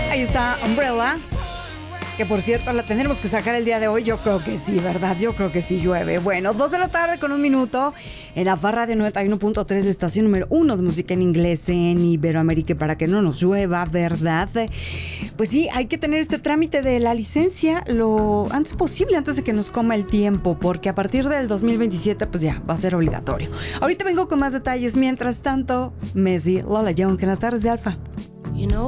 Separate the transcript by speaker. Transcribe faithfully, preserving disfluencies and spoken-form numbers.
Speaker 1: Ahí está Umbrella, que por cierto la tendremos que sacar el día de hoy. Yo creo que sí, ¿verdad? Yo creo que sí llueve. Bueno, dos de la tarde con un minuto en la Farra de noventa y uno punto tres, la estación número uno de música en inglés en Iberoamérica, para que no nos llueva, ¿verdad? Pues sí, hay que tener este trámite de la licencia lo antes posible, antes de que nos coma el tiempo, porque a partir del dos mil veintisiete pues ya va a ser obligatorio. Ahorita vengo con más detalles. Mientras tanto, Messi, Lola Young en las tardes de Alfa.
Speaker 2: You know